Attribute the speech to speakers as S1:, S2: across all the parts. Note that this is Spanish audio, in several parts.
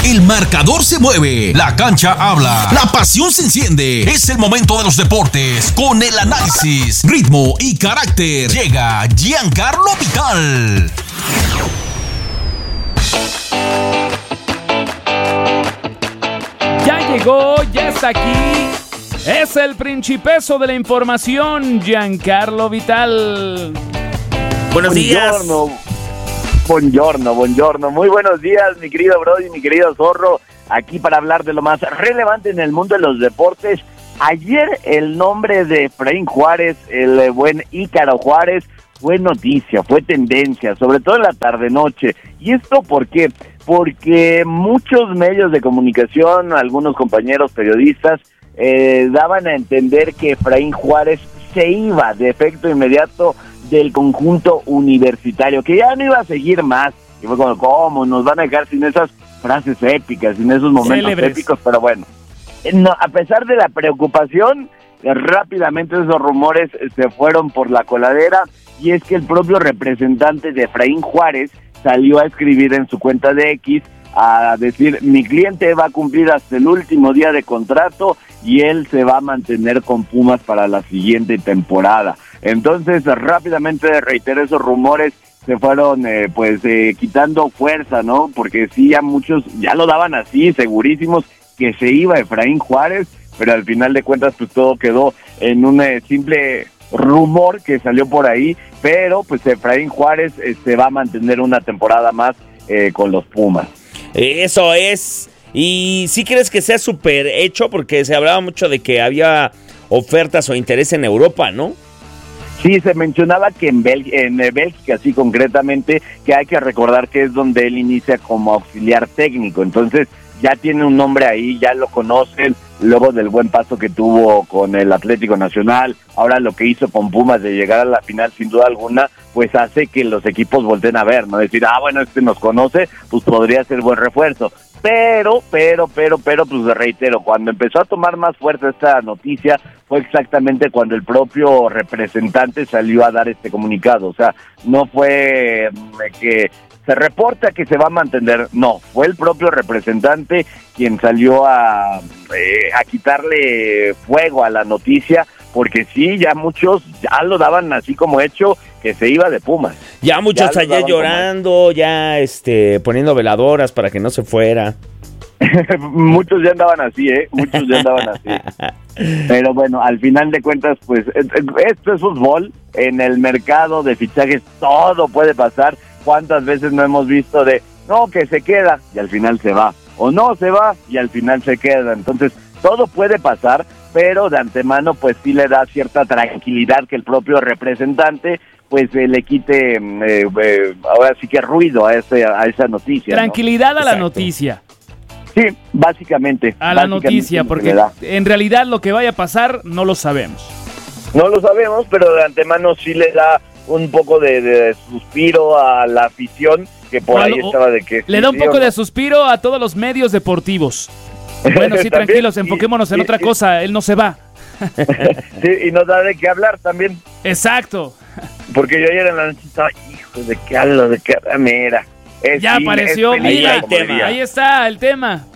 S1: El marcador se mueve, la cancha habla, la pasión se enciende. Es el momento de los deportes con el análisis, ritmo y carácter. Llega Giancarlo Vital.
S2: Ya llegó, ya está aquí. Es el principeso de la información, Giancarlo Vital.
S3: Buenos días. Buongiorno. Muy buenos días, mi querido Brody, mi querido Zorro. Aquí para hablar de lo más relevante en el mundo de los deportes. Ayer el nombre de Efraín Juárez, el buen Ícaro Juárez, fue noticia, fue tendencia, sobre todo en la tarde-noche. ¿Y esto por qué? Porque muchos medios de comunicación, algunos compañeros periodistas, daban a entender que Efraín Juárez se iba de efecto inmediato del conjunto universitario, que ya no iba a seguir más. Y fue como, ¿cómo? Nos van a dejar sin esas frases épicas, sin esos momentos épicos, pero bueno. No, a pesar de la preocupación, rápidamente esos rumores se fueron por la coladera, y es que el propio representante de Efraín Juárez salió a escribir en su cuenta de X, a decir, mi cliente va a cumplir hasta el último día de contrato y él se va a mantener con Pumas para la siguiente temporada. Entonces, rápidamente, reitero, esos rumores se fueron quitando fuerza, ¿no? Porque sí, ya muchos ya lo daban así, segurísimos que se iba Efraín Juárez, pero al final de cuentas pues todo quedó en un simple rumor que salió por ahí, pero pues Efraín Juárez se va a mantener una temporada más con los Pumas.
S4: Eso es. ¿Y sí crees que sea súper hecho? Porque se hablaba mucho de que había ofertas o interés en Europa, ¿no?
S3: Sí, se mencionaba que en Bélgica, sí, concretamente, que hay que recordar que es donde él inicia como auxiliar técnico. Entonces, ya tiene un nombre ahí, ya lo conocen, luego del buen paso que tuvo con el Atlético Nacional, ahora lo que hizo con Pumas de llegar a la final, sin duda alguna, pues hace que los equipos volteen a ver, ¿no? Decir, bueno, nos conoce, pues podría ser buen refuerzo. Pero, pues reitero, cuando empezó a tomar más fuerza esta noticia, fue exactamente cuando el propio representante salió a dar este comunicado. O sea, no fue que se reporta que se va a mantener, no, fue el propio representante quien salió a quitarle fuego a la noticia, porque sí, ya muchos ya lo daban así como hecho, que se iba de Pumas.
S4: Ya muchos allá llorando, ya poniendo veladoras para que no se fuera.
S3: Muchos ya andaban así, muchos ya andaban así. Pero bueno, al final de cuentas, pues, esto es fútbol, en el mercado de fichajes todo puede pasar. ¿Cuántas veces no hemos visto no, que se queda y al final se va? O no se va y al final se queda. Entonces, todo puede pasar, pero de antemano, pues sí le da cierta tranquilidad que el propio representante, pues le quite, ahora sí que ruido a esa noticia.
S2: Tranquilidad, ¿no? A la
S3: Exacto.
S2: Noticia.
S3: Sí, básicamente.
S2: A la noticia, porque en realidad lo que vaya a pasar no lo sabemos.
S3: No lo sabemos, pero de antemano sí le da un poco de suspiro a la afición, que por ahí estaba de que...
S2: Le da un poco de suspiro a todos los medios deportivos. Bueno, sí, tranquilos, enfoquémonos en otra cosa, él no se va.
S3: Sí, y nos da de qué hablar también.
S2: Exacto.
S3: Porque yo ayer en la noche estaba, hijo, ¿de qué hablo? ¿De qué mira?
S2: Ya apareció, mira, ahí está el tema.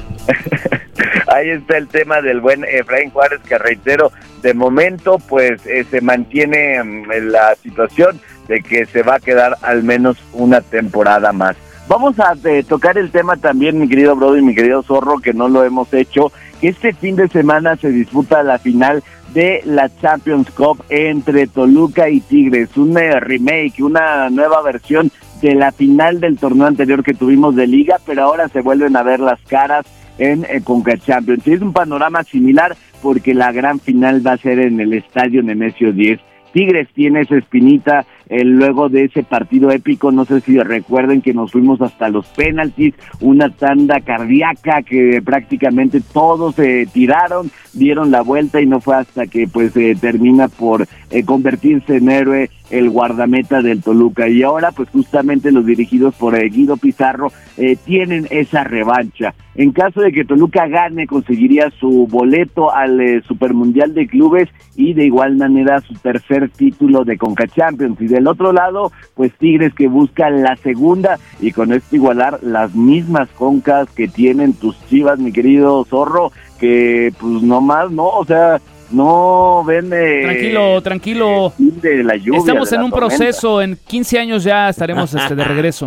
S3: Ahí está el tema del buen Efraín Juárez, que reitero, de momento pues se mantiene en la situación de que se va a quedar al menos una temporada más. Vamos a tocar el tema también, mi querido Brody y mi querido Zorro, que no lo hemos hecho, que este fin de semana se disputa la final de la Champions Cup entre Toluca y Tigres, un remake, una nueva versión de la final del torneo anterior que tuvimos de Liga, pero ahora se vuelven a ver las caras en Conca Champions. Y es un panorama similar porque la gran final va a ser en el estadio Nemesio 10. Tigres tiene esa espinita luego de ese partido épico, no sé si recuerden que nos fuimos hasta los penaltis, una tanda cardíaca que prácticamente todos se tiraron, dieron la vuelta y no fue hasta que pues termina por convertirse en héroe el guardameta del Toluca, y ahora pues justamente los dirigidos por Guido Pizarro tienen esa revancha. En caso de que Toluca gane, conseguiría su boleto al Supermundial de Clubes y de igual manera su tercer título de Conca Champions. Y del otro lado, pues Tigres, que busca la segunda y con esto igualar las mismas concas que tienen tus Chivas, mi querido Zorro, que pues nomás no, o sea, no ven...
S2: Tranquilo.
S3: De la lluvia,
S2: estamos en un
S3: tormenta.
S2: Proceso, en 15 años ya estaremos de regreso.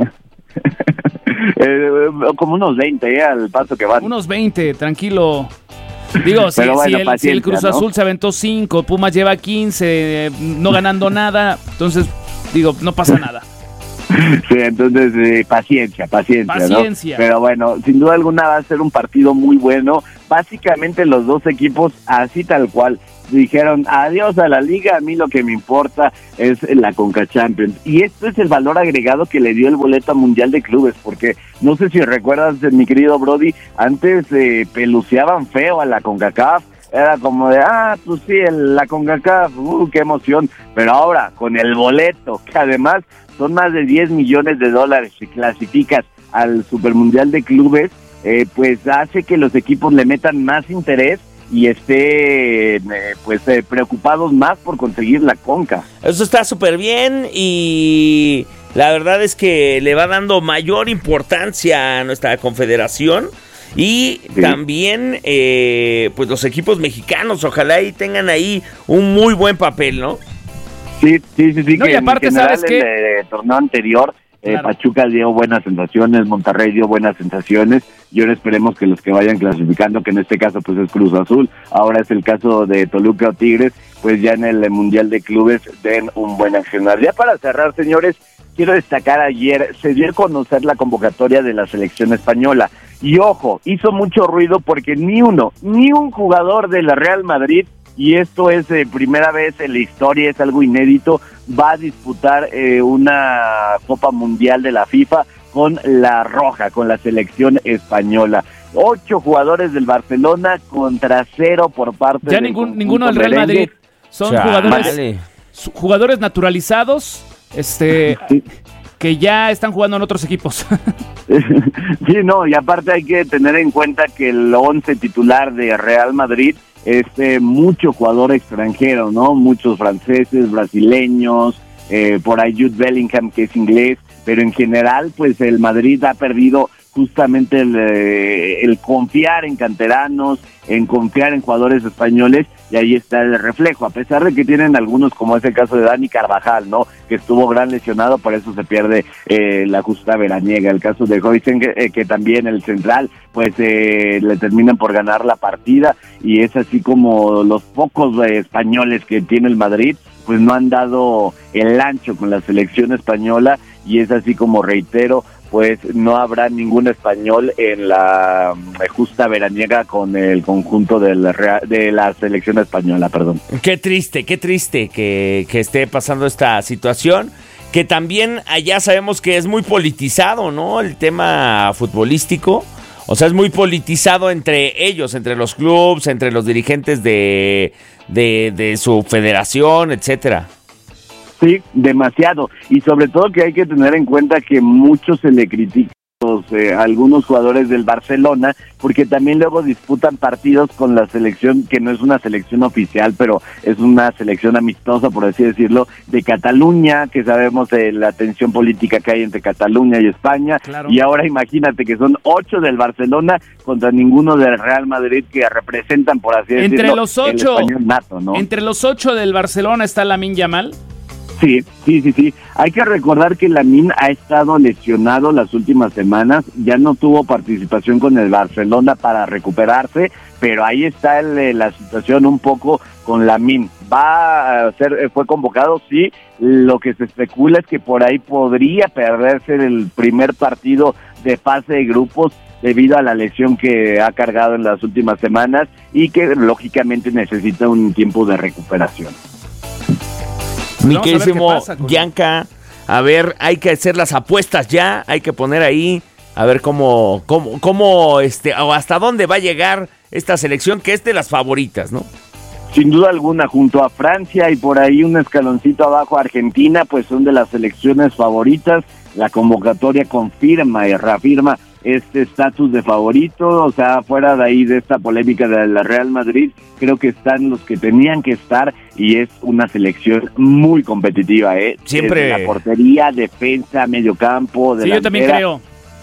S3: Como unos 20, al paso que van.
S2: Unos 20, tranquilo. Digo, si el Cruz Azul, ¿no?, se aventó 5, Pumas lleva 15, no ganando nada, entonces, digo, no pasa nada.
S3: Sí, entonces paciencia, ¿no? Pero bueno, sin duda alguna va a ser un partido muy bueno. Básicamente los dos equipos, así tal cual, dijeron adiós a la liga, a mí lo que me importa es la Conca Champions. Y esto es el valor agregado que le dio el boleto a Mundial de Clubes, porque no sé si recuerdas, mi querido Brody, antes peluceaban feo a la CONCACAF. Era como de, pues sí, la CONCACAF, qué emoción. Pero ahora, con el boleto, que además son más de $10 millones, si clasificas al Supermundial de Clubes, pues hace que los equipos le metan más interés y preocupados más por conseguir la Conca.
S4: Eso está súper bien y la verdad es que le va dando mayor importancia a nuestra confederación. Y sí, también pues los equipos mexicanos, ojalá y tengan ahí un muy buen papel, ¿no?
S3: Sí.
S2: No, y aparte, ¿sabes qué?
S3: El torneo anterior, claro, Pachuca dio buenas sensaciones, Monterrey dio buenas sensaciones, y ahora esperemos que los que vayan clasificando, que en este caso pues es Cruz Azul, ahora es el caso de Toluca o Tigres, pues ya en el Mundial de Clubes den un buen accionar. Ya para cerrar, señores, quiero destacar, ayer se dio a conocer la convocatoria de la selección española, y ojo, hizo mucho ruido porque ni un jugador de la Real Madrid, y esto es primera vez en la historia, es algo inédito, va a disputar una Copa Mundial de la FIFA con la roja, con la selección española. 8 jugadores del Barcelona contra 0 por parte
S2: ya ninguno del Real Madrid. Son jugadores naturalizados, sí, que ya están jugando en otros equipos.
S3: Sí, no, y aparte hay que tener en cuenta que el 11 titular de Real Madrid es mucho jugador extranjero, ¿no? Muchos franceses, brasileños, por ahí Jude Bellingham, que es inglés, pero en general, pues el Madrid ha perdido justamente el confiar en canteranos, en confiar en jugadores españoles, y ahí está el reflejo, a pesar de que tienen algunos, como es el caso de Dani Carvajal, ¿no?, que estuvo gran lesionado, por eso se pierde la justa veraniega. El caso de Huijsen, que también el central, pues le terminan por ganar la partida, y es así como los pocos españoles que tiene el Madrid, pues no han dado el ancho con la selección española, y es así como, reitero, pues no habrá ningún español en la justa veraniega con el conjunto de la selección española, perdón.
S4: Qué triste que esté pasando esta situación, que también allá sabemos que es muy politizado, ¿no?, el tema futbolístico. O sea, es muy politizado entre ellos, entre los clubes, entre los dirigentes de su federación, etcétera.
S3: Sí, demasiado, y sobre todo que hay que tener en cuenta que mucho se le critica a algunos jugadores del Barcelona, porque también luego disputan partidos con la selección, que no es una selección oficial, pero es una selección amistosa, por así decirlo, de Cataluña, que sabemos de la tensión política que hay entre Cataluña y España, claro. Y ahora imagínate que son 8 del Barcelona contra ninguno del Real Madrid, que representan, por así decirlo,
S2: entre los 8,
S3: el español nato, ¿no?
S2: Entre los 8 del Barcelona está Lamine Yamal.
S3: Sí. Hay que recordar que Lamine ha estado lesionado las últimas semanas, ya no tuvo participación con el Barcelona para recuperarse, pero ahí está la situación un poco con Lamine. Fue convocado, sí, lo que se especula es que por ahí podría perderse el primer partido de fase de grupos debido a la lesión que ha cargado en las últimas semanas y que lógicamente necesita un tiempo de recuperación.
S4: Mi queridísimo Gianca, a ver, hay que hacer las apuestas ya, hay que poner ahí, a ver cómo o hasta dónde va a llegar esta selección, que es de las favoritas, ¿no?
S3: sin duda alguna, junto a Francia y por ahí un escaloncito abajo Argentina, pues son de las selecciones favoritas. La convocatoria confirma y reafirma este estatus de favorito, o sea, fuera de ahí de esta polémica de la Real Madrid, creo que están los que tenían que estar y es una selección muy competitiva,
S4: Siempre.
S3: Desde la portería, defensa, mediocampo, delantera.
S2: Sí, yo también creo.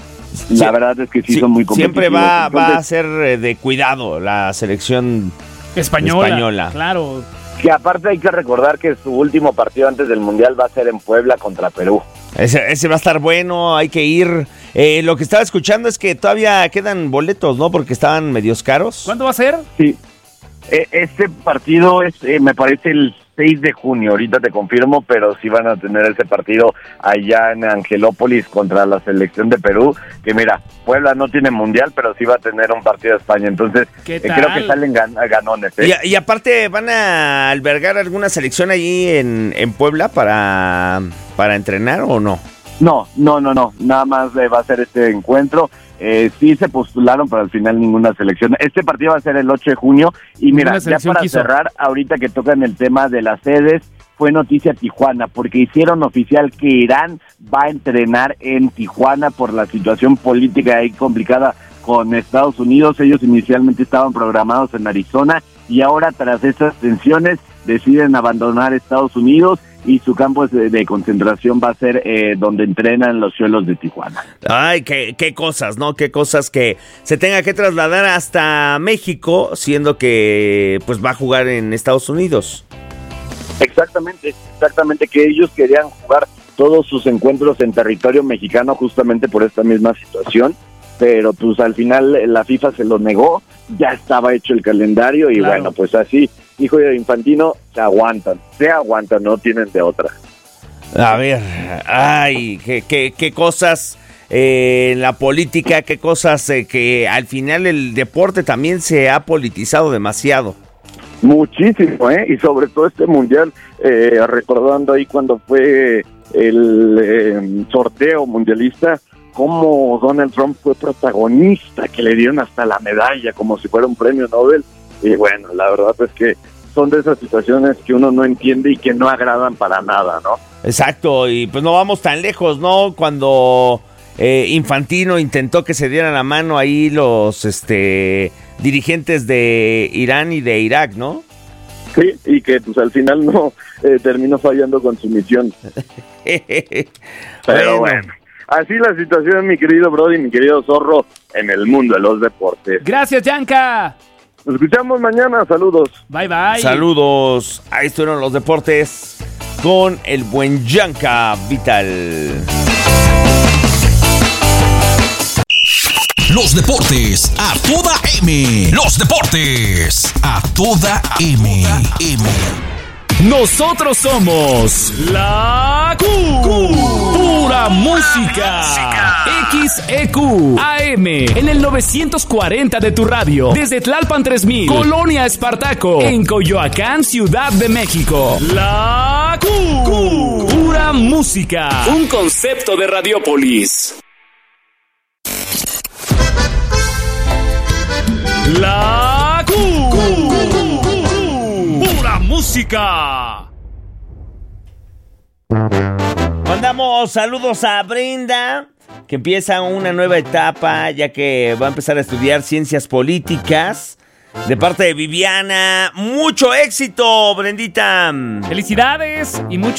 S3: La verdad es que sí son muy competitivos.
S4: Siempre va a ser de cuidado la selección española.
S2: Claro.
S3: Que aparte hay que recordar que su último partido antes del Mundial va a ser en Puebla contra Perú.
S4: Ese va a estar bueno, hay que ir. Lo que estaba escuchando es que todavía quedan boletos, ¿no? Porque estaban medios caros.
S2: ¿Cuándo va a ser?
S3: Sí. Este partido es, me parece, el 6 de junio. Ahorita te confirmo, pero sí van a tener ese partido allá en Angelópolis contra la selección de Perú. Que mira, Puebla no tiene mundial, pero sí va a tener un partido de España. Entonces, creo que salen ganones.
S4: Y aparte, ¿van a albergar alguna selección allí en Puebla para entrenar o no?
S3: No. Nada más va a ser este encuentro. Sí se postularon, pero al final ninguna selección. Este partido va a ser el 8 de junio. Y mira, ya para cerrar, ahorita que tocan el tema de las sedes, fue noticia Tijuana, porque hicieron oficial que Irán va a entrenar en Tijuana por la situación política ahí complicada con Estados Unidos. Ellos inicialmente estaban programados en Arizona y ahora, tras estas tensiones, deciden abandonar Estados Unidos y su campo de concentración va a ser donde entrenan los Xolos de Tijuana.
S4: Ay, qué cosas, ¿no? Qué cosas que se tenga que trasladar hasta México, siendo que pues va a jugar en Estados Unidos.
S3: Exactamente, que ellos querían jugar todos sus encuentros en territorio mexicano justamente por esta misma situación, pero pues al final la FIFA se lo negó, ya estaba hecho el calendario y claro. Bueno, pues así, hijo de Infantino, se aguantan, no tienen de otra.
S4: A ver, ay, qué cosas en la política, qué cosas que al final el deporte también se ha politizado demasiado.
S3: Muchísimo, y sobre todo este mundial, recordando ahí cuando fue el sorteo mundialista, cómo Donald Trump fue protagonista, que le dieron hasta la medalla como si fuera un premio Nobel. Y bueno, la verdad es que son de esas situaciones que uno no entiende y que no agradan para nada, ¿no?
S4: Exacto, y pues no vamos tan lejos, ¿no? Cuando Infantino intentó que se dieran la mano ahí los dirigentes de Irán y de Irak, ¿no?
S3: Sí, y que pues al final no terminó fallando con su misión. Pero bueno, así la situación, mi querido Brody, mi querido Zorro, en el mundo de los deportes.
S2: Gracias, Yanka.
S3: Nos escuchamos mañana, saludos.
S2: Bye, bye.
S4: Saludos, ahí estuvieron los deportes con el buen Yanka Vital.
S1: Los deportes a toda M. Los deportes a toda M.
S5: Nosotros somos la Pura Música. XEQ AM en el 940 de tu radio. Desde Tlalpan 3000, Colonia Espartaco, en Coyoacán, Ciudad de México. La Pura Música. Un concepto de Radiopolis. La Pura Música.
S4: Mandamos saludos a Brenda, que empieza una nueva etapa, ya que va a empezar a estudiar ciencias políticas. De parte de Viviana, mucho éxito, Brendita.
S2: Felicidades y mucho